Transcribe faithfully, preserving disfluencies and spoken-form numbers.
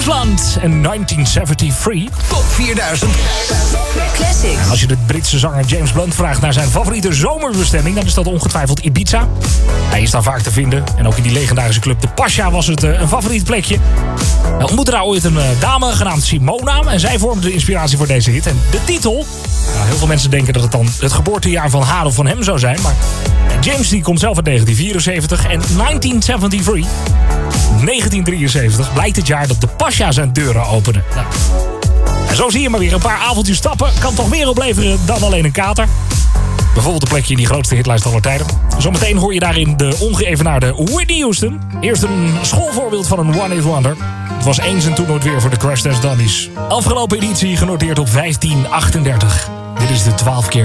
James Blunt en negentien zevenentachtig. Top vierduizend Classics. En als je de Britse zanger James Blunt vraagt naar zijn favoriete zomerbestemming, dan is dat ongetwijfeld Ibiza. Hij is daar vaak te vinden. En ook in die legendarische club de Pasha was het uh, een favoriet plekje. Hij ontmoette daar ooit een uh, dame genaamd Simona. En zij vormde de inspiratie voor deze hit. En de titel... Nou, heel veel mensen denken dat het dan het geboortejaar van haar of van hem zou zijn. Maar James die komt zelf uit negentien vierenzeventig. En negentien zevenentachtig, negentien drieënzeventig, blijkt het jaar dat de Pasha zijn deuren opende. Nou, en zo zie je maar weer, een paar avondjes stappen kan toch meer opleveren dan alleen een kater. Bijvoorbeeld een plekje in die grootste hitlijst aller tijden. Zometeen hoor je daarin de ongeëvenaarde Whitney Houston. Eerst een schoolvoorbeeld van een one-hit wonder. Het was eens en toen nooit weer voor de Crash Test Dummies. Afgelopen editie genoteerd op vijftien achtendertig. Dit is de twaalf keer